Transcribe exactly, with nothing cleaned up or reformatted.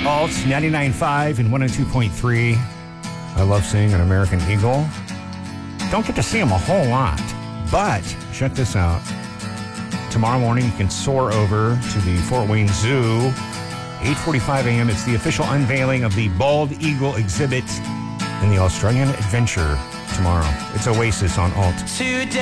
Alt ninety-nine point five and one oh two point three. I love seeing an American eagle. Don't get to see them a whole lot, but check this out. Tomorrow morning, you can soar over to the Fort Wayne Zoo. eight forty-five a.m. It's the official unveiling of the bald eagle exhibit in the Australian Adventure tomorrow. It's Oasis on Alt. Today.